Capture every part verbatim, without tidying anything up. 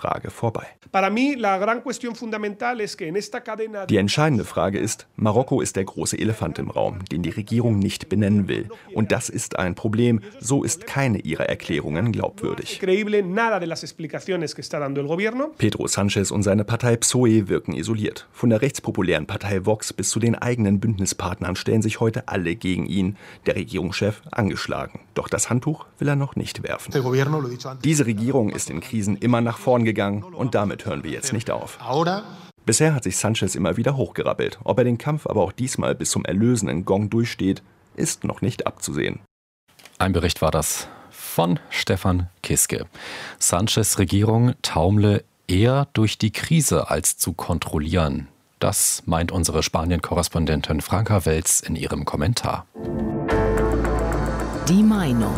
Frage vorbei. Die entscheidende Frage ist, Marokko ist der große Elefant im Raum, den die Regierung nicht benennen will. Und das ist ein Problem. So ist keine ihrer Erklärungen glaubwürdig. Pedro Sánchez und seine Partei P S O E wirken isoliert. Von der rechtspopulären Partei Vox bis zu den eigenen Bündnispartnern stellen sich heute alle gegen ihn. Der Regierungschef angeschlagen. Doch das Handtuch will er noch nicht werfen. Diese Regierung ist in Krisen immer nach vorn gegangen und damit hören wir jetzt nicht auf. Bisher hat sich Sánchez immer wieder hochgerappelt. Ob er den Kampf aber auch diesmal bis zum erlösenden Gong durchsteht, ist noch nicht abzusehen. Ein Bericht war das von Stefan Kiske. Sánchez' Regierung taumle eher durch die Krise als zu kontrollieren. Das meint unsere Spanien-Korrespondentin Franka Welz in ihrem Kommentar. Die Meinung.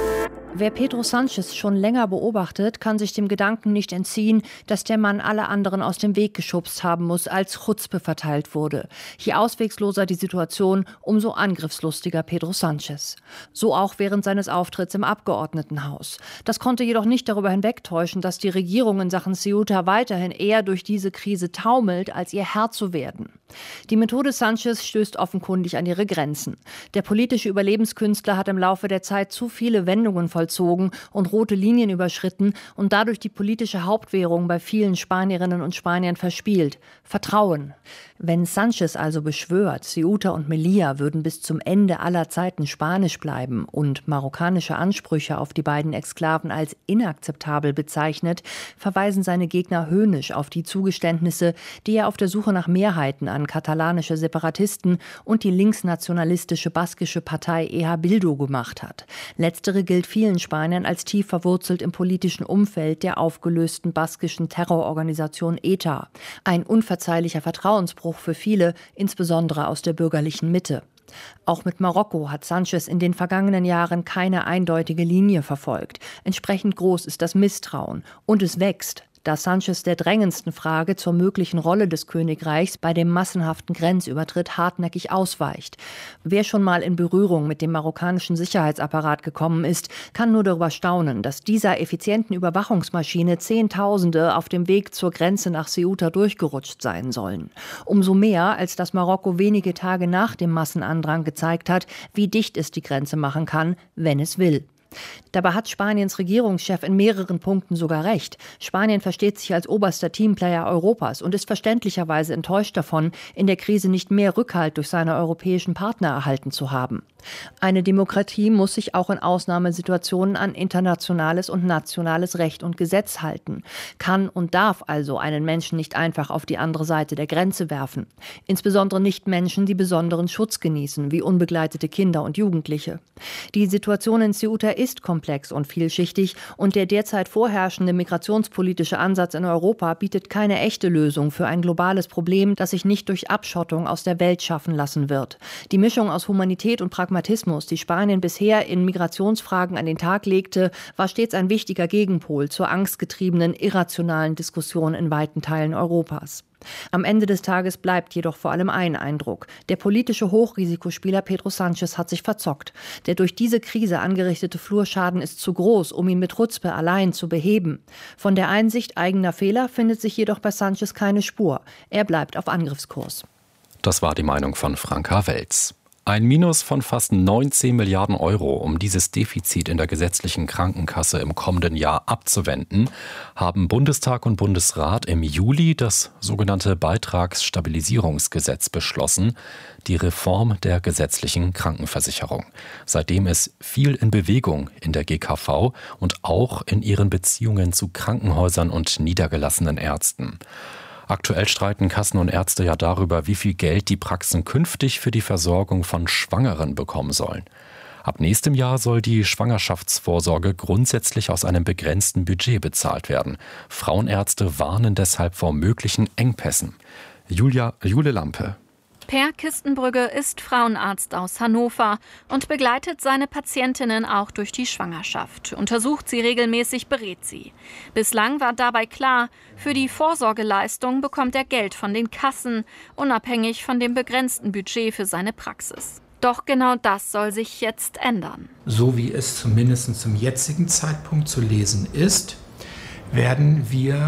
Wer Pedro Sánchez schon länger beobachtet, kann sich dem Gedanken nicht entziehen, dass der Mann alle anderen aus dem Weg geschubst haben muss, als Chutzpe verteilt wurde. Je auswegsloser die Situation, umso angriffslustiger Pedro Sánchez. So auch während seines Auftritts im Abgeordnetenhaus. Das konnte jedoch nicht darüber hinwegtäuschen, dass die Regierung in Sachen Ceuta weiterhin eher durch diese Krise taumelt, als ihr Herr zu werden. Die Methode Sánchez stößt offenkundig an ihre Grenzen. Der politische Überlebenskünstler hat im Laufe der Zeit zu viele Wendungen vollzogen und rote Linien überschritten und dadurch die politische Hauptwährung bei vielen Spanierinnen und Spaniern verspielt: Vertrauen. Wenn Sánchez also beschwört, Ceuta und Melilla würden bis zum Ende aller Zeiten spanisch bleiben und marokkanische Ansprüche auf die beiden Exklaven als inakzeptabel bezeichnet, verweisen seine Gegner höhnisch auf die Zugeständnisse, die er auf der Suche nach Mehrheiten an katalanische Separatisten und die linksnationalistische baskische Partei E H Bildu gemacht hat. Letztere gilt vielen Spaniern als tief verwurzelt im politischen Umfeld der aufgelösten baskischen Terrororganisation E T A. Ein unverzeihlicher Vertrauensbruch für viele, insbesondere aus der bürgerlichen Mitte. Auch mit Marokko hat Sánchez in den vergangenen Jahren keine eindeutige Linie verfolgt. Entsprechend groß ist das Misstrauen. Und es wächst, da Sánchez der drängendsten Frage zur möglichen Rolle des Königreichs bei dem massenhaften Grenzübertritt hartnäckig ausweicht. Wer schon mal in Berührung mit dem marokkanischen Sicherheitsapparat gekommen ist, kann nur darüber staunen, dass dieser effizienten Überwachungsmaschine Zehntausende auf dem Weg zur Grenze nach Ceuta durchgerutscht sein sollen. Umso mehr, als dass Marokko wenige Tage nach dem Massenandrang gezeigt hat, wie dicht es die Grenze machen kann, wenn es will. Dabei hat Spaniens Regierungschef in mehreren Punkten sogar recht. Spanien versteht sich als oberster Teamplayer Europas und ist verständlicherweise enttäuscht davon, in der Krise nicht mehr Rückhalt durch seine europäischen Partner erhalten zu haben. Eine Demokratie muss sich auch in Ausnahmesituationen an internationales und nationales Recht und Gesetz halten, kann und darf also einen Menschen nicht einfach auf die andere Seite der Grenze werfen. Insbesondere nicht Menschen, die besonderen Schutz genießen, wie unbegleitete Kinder und Jugendliche. Die Situation in Ceuta ist komplex und vielschichtig und der derzeit vorherrschende migrationspolitische Ansatz in Europa bietet keine echte Lösung für ein globales Problem, das sich nicht durch Abschottung aus der Welt schaffen lassen wird. Die Mischung aus Humanität und Pragmatismus, die Spanien bisher in Migrationsfragen an den Tag legte, war stets ein wichtiger Gegenpol zur angstgetriebenen, irrationalen Diskussion in weiten Teilen Europas. Am Ende des Tages bleibt jedoch vor allem ein Eindruck: Der politische Hochrisikospieler Pedro Sánchez hat sich verzockt. Der durch diese Krise angerichtete Flurschaden ist zu groß, um ihn mit Chutzpe allein zu beheben. Von der Einsicht eigener Fehler findet sich jedoch bei Sánchez keine Spur. Er bleibt auf Angriffskurs. Das war die Meinung von Franka Welz. Ein Minus von fast neunzehn Milliarden Euro, um dieses Defizit in der gesetzlichen Krankenkasse im kommenden Jahr abzuwenden, haben Bundestag und Bundesrat im Juli das sogenannte Beitragsstabilisierungsgesetz beschlossen, die Reform der gesetzlichen Krankenversicherung. Seitdem ist viel in Bewegung in der G K V und auch in ihren Beziehungen zu Krankenhäusern und niedergelassenen Ärzten. Aktuell streiten Kassen und Ärzte ja darüber, wie viel Geld die Praxen künftig für die Versorgung von Schwangeren bekommen sollen. Ab nächstem Jahr soll die Schwangerschaftsvorsorge grundsätzlich aus einem begrenzten Budget bezahlt werden. Frauenärzte warnen deshalb vor möglichen Engpässen. Julia, Jule Lampe. Per Kistenbrügge ist Frauenarzt aus Hannover und begleitet seine Patientinnen auch durch die Schwangerschaft. Untersucht sie regelmäßig, berät sie. Bislang war dabei klar, für die Vorsorgeleistung bekommt er Geld von den Kassen, unabhängig von dem begrenzten Budget für seine Praxis. Doch genau das soll sich jetzt ändern. So wie es zumindest zum jetzigen Zeitpunkt zu lesen ist, werden wir